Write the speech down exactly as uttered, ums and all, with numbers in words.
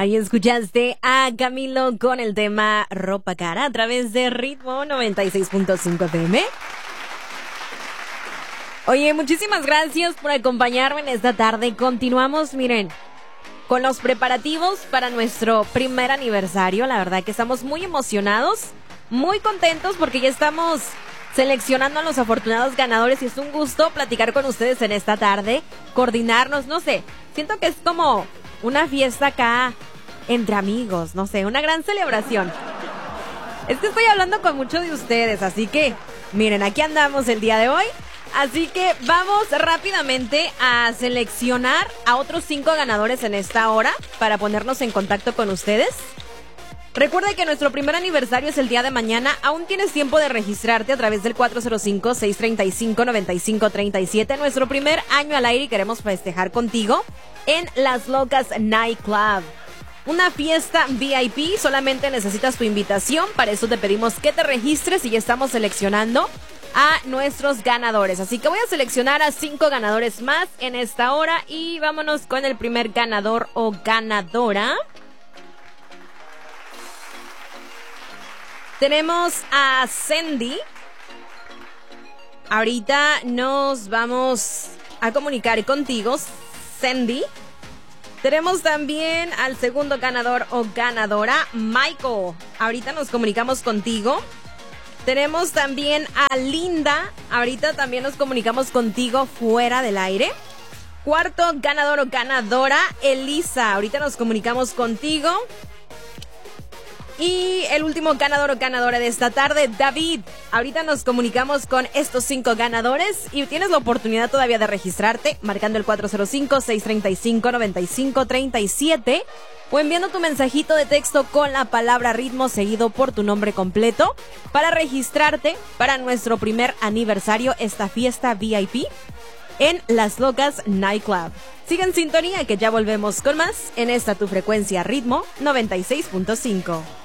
Ahí escuchaste a Camilo con el tema Ropa Cara a través de Ritmo noventa y seis punto cinco F M. Oye, muchísimas gracias por acompañarme en esta tarde. Continuamos, miren, con los preparativos para nuestro primer aniversario. La verdad que estamos muy emocionados, muy contentos porque ya estamos seleccionando a los afortunados ganadores y es un gusto platicar con ustedes en esta tarde, coordinarnos, no sé, siento que es como una fiesta acá entre amigos, no sé, una gran celebración. Es que estoy hablando con muchos de ustedes, así que miren, aquí andamos el día de hoy. Así que vamos rápidamente a seleccionar a otros cinco ganadores en esta hora para ponernos en contacto con ustedes. Recuerda que nuestro primer aniversario es el día de mañana. Aún tienes tiempo de registrarte a través del cuatro cero cinco, seis tres cinco, nueve cinco tres siete. Nuestro primer año al aire y queremos festejar contigo en Las Locas Nightclub. Una fiesta V I P, solamente necesitas tu invitación. Para eso te pedimos que te registres y ya estamos seleccionando a nuestros ganadores. Así que voy a seleccionar a cinco ganadores más en esta hora y vámonos con el primer ganador o ganadora. Tenemos a Sandy. Ahorita nos vamos a comunicar contigo, Sandy. Tenemos también al segundo ganador o ganadora, Michael. Ahorita nos comunicamos contigo. Tenemos también a Linda. Ahorita también nos comunicamos contigo fuera del aire. Cuarto ganador o ganadora, Elisa. Ahorita nos comunicamos contigo. Y el último ganador o ganadora de esta tarde, David. Ahorita nos comunicamos con estos cinco ganadores y tienes la oportunidad todavía de registrarte marcando el cuatro cero cinco, seis tres cinco, nueve cinco tres siete o enviando tu mensajito de texto con la palabra ritmo seguido por tu nombre completo para registrarte para nuestro primer aniversario, esta fiesta V I P en Las Locas Nightclub. Sigue en sintonía que ya volvemos con más en esta tu frecuencia Ritmo noventa y seis punto cinco.